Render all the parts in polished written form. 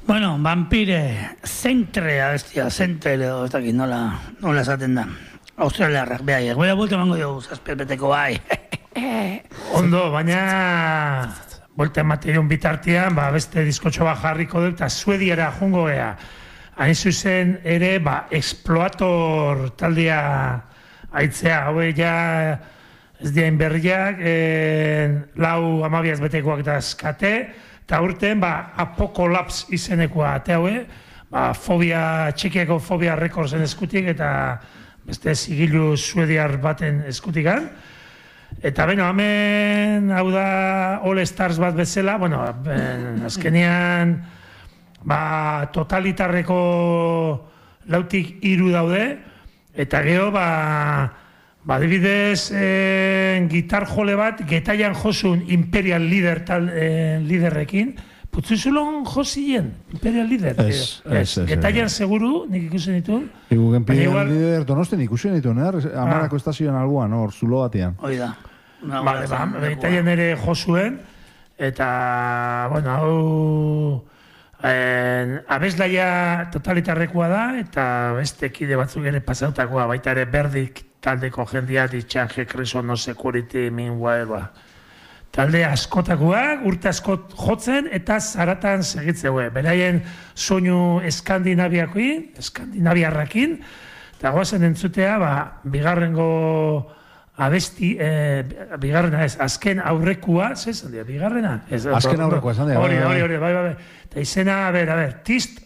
Bueno, vampire, zentre abestia, zentre edo, ez dakit nola esaten da. Australiarrak, behaiek. Goia buelta emango dugu, zazpelpeteko bai. Ondo, baina buelta emateon bitartean, beste diskotxo bat jarriko dut, eta Suediara jungo gea. Hain zuzen ere, Exploator taldea aitzea, haue ja ez diain berriak, 12 betekoak eta eskate, eta urten, Apocalypse izenekoa, eta haue, txikiako fobia rekordzen eskutik, eta beste zigilu suediar baten eskutikan. Eta beno, hemen, hau da All Stars bat bezala, azkenean, totalitarreko lautik 3 daude, eta gero, adibidez, gitar jole bat, getaian josun Imperial Leader liderrekin, putzuzulon josien, Imperial Leader. Getaian seguru, nik ikusen ditun. Imperial Leader donosten ikusen ditun, amarako estazioan alguan, hor, zulo batean. Oida. Getaian ere josuen, eta, hau... abeslaia totalitarrekoa da, eta beste kide batzuk ere pasautakoa, baita ere berdik taldeko jendia ditxan Creso No Security Meanwhile talde askotakoak, urte askot jotzen eta zaratan segitzeue. Beraien soinu eskandinaviarrakin, eta goazen entzutea, bigarrengo abesti, bigarrena ez, azken aurrekua, zezan dira, bigarrena? Azken aurrekua, esan dira. Hori, bai. Eta izena, Tist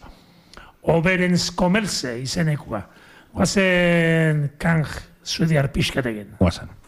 Overenskomelse izenekua. Guazen Kang Suediar pixkatekin. Guazen.